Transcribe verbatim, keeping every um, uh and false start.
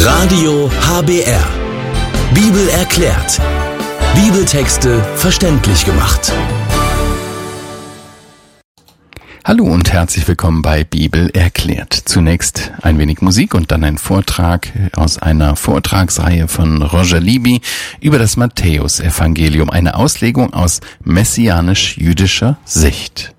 Radio H B R. Bibel erklärt. Bibeltexte verständlich gemacht. Hallo und herzlich willkommen bei Bibel erklärt. Zunächst ein wenig Musik und dann ein Vortrag aus einer Vortragsreihe von Roger Libby über das Matthäusevangelium, eine Auslegung aus messianisch-jüdischer Sicht.